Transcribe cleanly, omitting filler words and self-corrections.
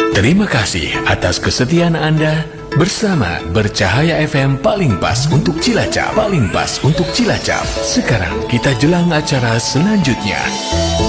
Terima kasih atas kesetiaan Anda bersama Bercahaya FM paling pas untuk Cilacap. Paling pas untuk Cilacap. Sekarang kita jelang acara selanjutnya.